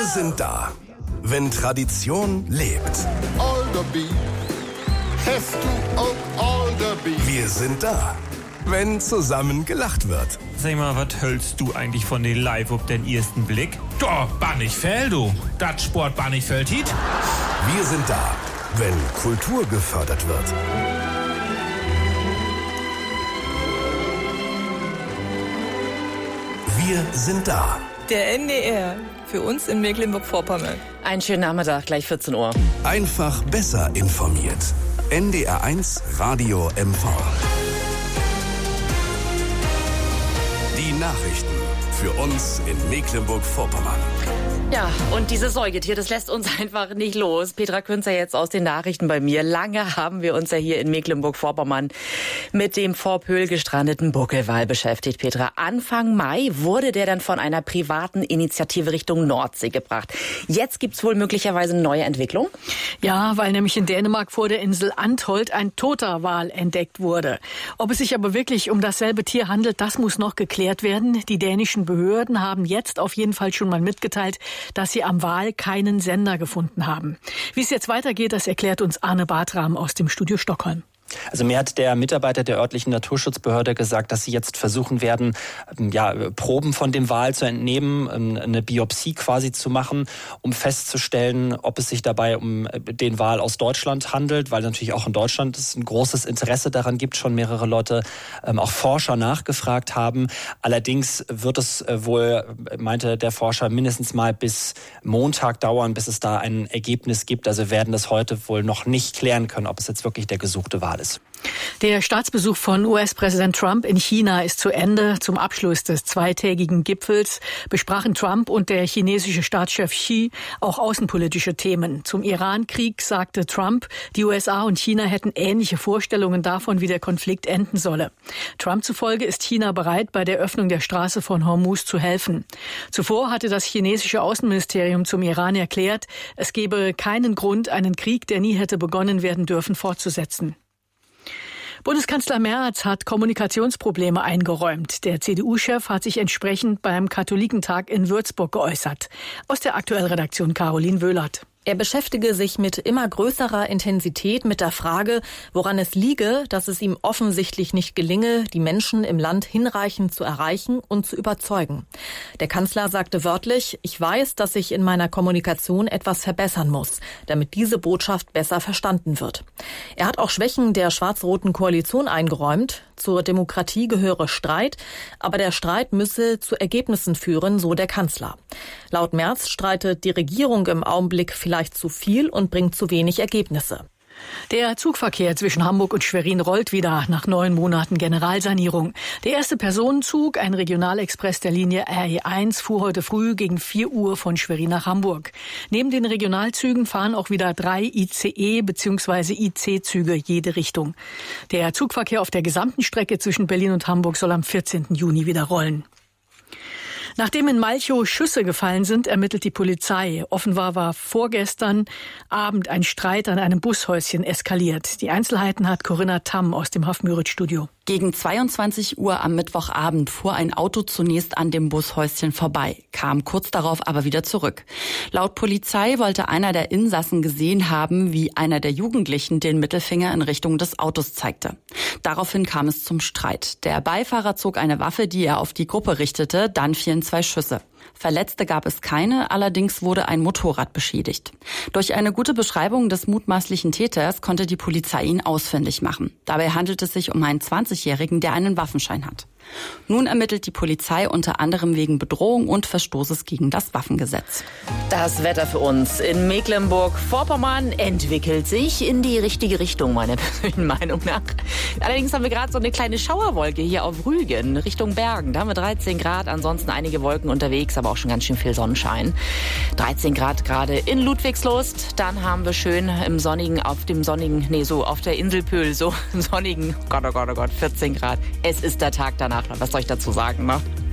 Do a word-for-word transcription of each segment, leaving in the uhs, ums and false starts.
sind da, wenn Tradition lebt. Alderby, hast du auch Alderby? Wir sind da, wenn zusammen gelacht wird. Sag mal, was hältst du eigentlich von den Live auf den ersten Blick? Da, Bannichfeld, du. Das Sport Bannichfeld hit. Wir sind da, wenn Kultur gefördert wird. Wir sind da. Der N D R, für uns in Mecklenburg-Vorpommern. Einen schönen Nachmittag, gleich vierzehn Uhr. Einfach besser informiert. N D R eins Radio M V. Die Nachrichten für uns in Mecklenburg-Vorpommern. Ja, und dieses Säugetier, das lässt uns einfach nicht los. Petra Künzer jetzt aus den Nachrichten bei mir. Lange haben wir uns ja hier in Mecklenburg-Vorpommern mit dem vor Pöhl gestrandeten Buckelwal beschäftigt, Petra. Anfang Mai wurde der dann von einer privaten Initiative Richtung Nordsee gebracht. Jetzt gibt's wohl möglicherweise eine neue Entwicklung? Ja, weil nämlich in Dänemark vor der Insel Antholt ein toter Wal entdeckt wurde. Ob es sich aber wirklich um dasselbe Tier handelt, das muss noch geklärt werden. Die dänischen Behörden haben jetzt auf jeden Fall schon mal mitgeteilt, dass sie am Wal keinen Sender gefunden haben. Wie es jetzt weitergeht, das erklärt uns Arne Bartram aus dem Studio Stockholm. Also mir hat der Mitarbeiter der örtlichen Naturschutzbehörde gesagt, dass sie jetzt versuchen werden, ja, Proben von dem Wal zu entnehmen, eine Biopsie quasi zu machen, um festzustellen, ob es sich dabei um den Wal aus Deutschland handelt, weil natürlich auch in Deutschland es ein großes Interesse daran gibt, schon mehrere Leute, auch Forscher nachgefragt haben. Allerdings wird es wohl, meinte der Forscher, mindestens mal bis Montag dauern, bis es da ein Ergebnis gibt. Also wir werden das heute wohl noch nicht klären können, ob es jetzt wirklich der gesuchte Wal ist. Der Staatsbesuch von U S-Präsident Trump in China ist zu Ende. Zum Abschluss des zweitägigen Gipfels besprachen Trump und der chinesische Staatschef Xi auch außenpolitische Themen. Zum Iran-Krieg sagte Trump, die U S A und China hätten ähnliche Vorstellungen davon, wie der Konflikt enden solle. Trump zufolge ist China bereit, bei der Öffnung der Straße von Hormuz zu helfen. Zuvor hatte das chinesische Außenministerium zum Iran erklärt, es gebe keinen Grund, einen Krieg, der nie hätte begonnen werden dürfen, fortzusetzen. Bundeskanzler Merz hat Kommunikationsprobleme eingeräumt. Der C D U-Chef hat sich entsprechend beim Katholikentag in Würzburg geäußert. Aus der Aktuellredaktion Caroline Wöhlert. Er beschäftige sich mit immer größerer Intensität mit der Frage, woran es liege, dass es ihm offensichtlich nicht gelinge, die Menschen im Land hinreichend zu erreichen und zu überzeugen. Der Kanzler sagte wörtlich, ich weiß, dass ich in meiner Kommunikation etwas verbessern muss, damit diese Botschaft besser verstanden wird. Er hat auch Schwächen der schwarz-roten Koalition eingeräumt. Zur Demokratie gehöre Streit, aber der Streit müsse zu Ergebnissen führen, so der Kanzler. Laut Merz streitet die Regierung im Augenblick vielleicht zu viel und bringt zu wenig Ergebnisse. Der Zugverkehr zwischen Hamburg und Schwerin rollt wieder nach neun Monaten Generalsanierung. Der erste Personenzug, ein Regionalexpress der Linie R E eins, fuhr heute früh gegen vier Uhr von Schwerin nach Hamburg. Neben den Regionalzügen fahren auch wieder drei I C E- bzw. I C-Züge jede Richtung. Der Zugverkehr auf der gesamten Strecke zwischen Berlin und Hamburg soll am vierzehnten Juni wieder rollen. Nachdem in Malchow Schüsse gefallen sind, ermittelt die Polizei. Offenbar war vorgestern Abend ein Streit an einem Bushäuschen eskaliert. Die Einzelheiten hat Corinna Tamm aus dem Haff-Müritz-Studio. Gegen zweiundzwanzig Uhr am Mittwochabend fuhr ein Auto zunächst an dem Bushäuschen vorbei, kam kurz darauf aber wieder zurück. Laut Polizei wollte einer der Insassen gesehen haben, wie einer der Jugendlichen den Mittelfinger in Richtung des Autos zeigte. Daraufhin kam es zum Streit. Der Beifahrer zog eine Waffe, die er auf die Gruppe richtete, dann fielen zwei Schüsse. Verletzte gab es keine, allerdings wurde ein Motorrad beschädigt. Durch eine gute Beschreibung des mutmaßlichen Täters konnte die Polizei ihn ausfindig machen. Dabei handelt es sich um einen zwanzigjährigen, der einen Waffenschein hat. Nun ermittelt die Polizei unter anderem wegen Bedrohung und Verstoßes gegen das Waffengesetz. Das Wetter für uns in Mecklenburg-Vorpommern entwickelt sich in die richtige Richtung, meiner persönlichen Meinung nach. Allerdings haben wir gerade so eine kleine Schauerwolke hier auf Rügen, Richtung Bergen. Da haben wir dreizehn Grad, ansonsten einige Wolken unterwegs, aber auch schon ganz schön viel Sonnenschein. dreizehn Grad gerade in Ludwigslust. Dann haben wir schön im sonnigen, auf dem sonnigen, nee, so auf der Insel Pöhl, so sonnigen, Gott, oh Gott, oh Gott, vierzehn Grad. Es ist der Tag danach. Was soll ich dazu sagen, ne?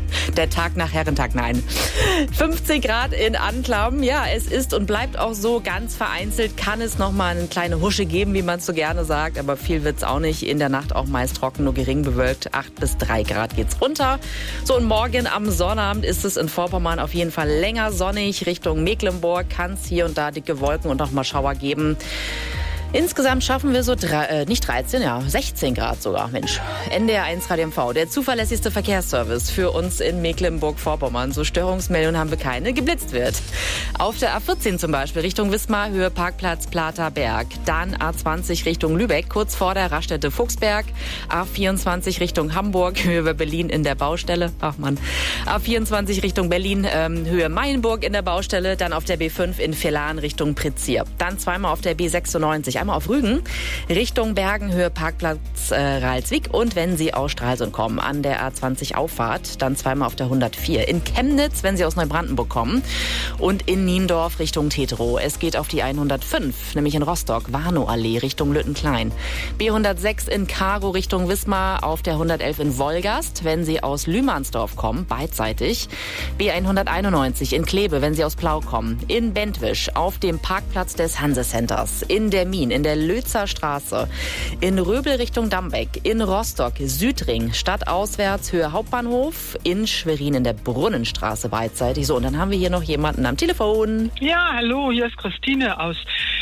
Der Tag nach Herrentag, nein. fünfzehn Grad in Anklam. Ja, es ist und bleibt auch so. Ganz vereinzelt kann es noch mal eine kleine Husche geben, wie man es so gerne sagt. Aber viel wird's auch nicht. In der Nacht auch meist trocken, nur gering bewölkt. acht bis drei Grad geht's runter. So, und morgen am Sonnabend ist es in Vorpommern auf jeden Fall länger sonnig. Richtung Mecklenburg kann es hier und da dicke Wolken und noch mal Schauer geben. Insgesamt schaffen wir so, drei, äh, nicht dreizehn, ja, sechzehn Grad sogar, Mensch. N D R eins Radio M V, der zuverlässigste Verkehrsservice für uns in Mecklenburg-Vorpommern. So Störungsmeldungen haben wir keine, geblitzt wird. Auf der A vierzehn zum Beispiel Richtung Wismar, Höhe Parkplatz Plater Berg. Dann A zwanzig Richtung Lübeck, kurz vor der Raststätte Fuchsberg. A vierundzwanzig Richtung Hamburg, Höhe Berlin in der Baustelle. Ach man. A vierundzwanzig Richtung Berlin, ähm, Höhe Mayenburg in der Baustelle. Dann auf der B fünf in Villaren Richtung Prizier. Dann zweimal auf der B sechsundneunzig. Einmal auf Rügen, Richtung Bergen, Höhe Parkplatz äh, Ralswiek. Und wenn Sie aus Stralsund kommen, an der A zwanzig Auffahrt, dann zweimal auf der hundertvier. In Chemnitz, wenn Sie aus Neubrandenburg kommen. Und in Niendorf Richtung Teterow. Es geht auf die hundertfünf, nämlich in Rostock, Warnow-Allee Richtung Lüttenklein. B hundertsechs in Karow Richtung Wismar, auf der hundertelf in Wolgast, wenn Sie aus Lühmannsdorf kommen, beidseitig. B hunderteinundneunzig in Kleve, wenn Sie aus Plau kommen. In Bentwisch, auf dem Parkplatz des Hanse-Centers. In der Mien, in der Lötzer Straße, in Röbel Richtung Dambeck, in Rostock, Südring, stadtauswärts, Höhe Hauptbahnhof, in Schwerin in der Brunnenstraße beidseitig. So, und dann haben wir hier noch jemanden am Telefon. Ja, hallo, hier ist Christine aus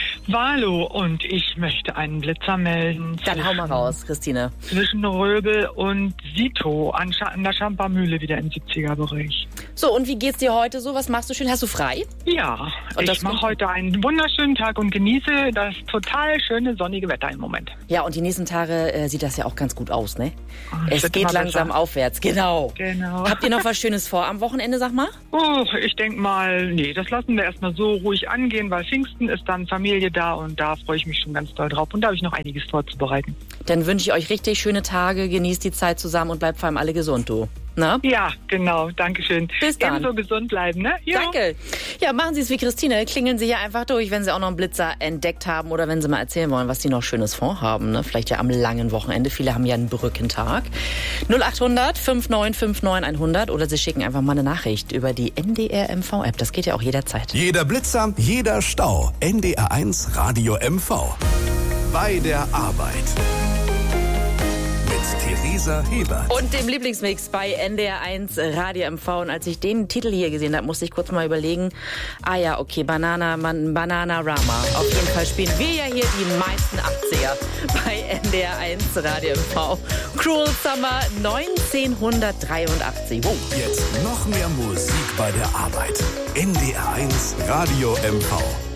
Walo und ich möchte einen Blitzer melden. Dann hau mal raus, Christine. Zwischen Röbel und Sito an, Scha- an der Schampermühle wieder im siebziger-Bereich. So, und wie geht's dir heute so? Was machst du schön? Hast du frei? Ja, und ich mache heute einen wunderschönen Tag und genieße das total schöne sonnige Wetter im Moment. Ja, und die nächsten Tage äh, sieht das ja auch ganz gut aus, ne? Oh, es geht langsam besser. Aufwärts, genau. Genau. Habt ihr noch was Schönes vor am Wochenende, sag mal? Oh, ich denke mal, nee, das lassen wir erstmal so ruhig angehen, weil Pfingsten ist dann Familie da und da freue ich mich schon ganz doll drauf und da habe ich noch einiges vorzubereiten. Dann wünsche ich euch richtig schöne Tage, genießt die Zeit zusammen und bleibt vor allem alle gesund, du. Na? Ja, genau, dankeschön. Bis dann. Ebenso gesund bleiben, ne? Jo. Danke. Ja, machen Sie es wie Christine, klingeln Sie hier einfach durch, wenn Sie auch noch einen Blitzer entdeckt haben oder wenn Sie mal erzählen wollen, was Sie noch Schönes vorhaben, ne? Vielleicht ja am langen Wochenende, viele haben ja einen Brückentag. null acht hundert fünf neun fünf neun hundert oder Sie schicken einfach mal eine Nachricht über die N D R M V-App, das geht ja auch jederzeit. Jeder Blitzer, jeder Stau, N D R eins Radio M V. Bei der Arbeit. Theresa Hebert. Und dem Lieblingsmix bei N D R eins Radio M V. Und als ich den Titel hier gesehen habe, musste ich kurz mal überlegen, ah ja, okay, Banana, man, Bananarama. Auf jeden Fall spielen wir ja hier die meisten achtziger bei N D R eins Radio M V. Cruel Summer neunzehnhundertdreiundachtzig. Wow. Jetzt noch mehr Musik bei der Arbeit. N D R eins Radio M V.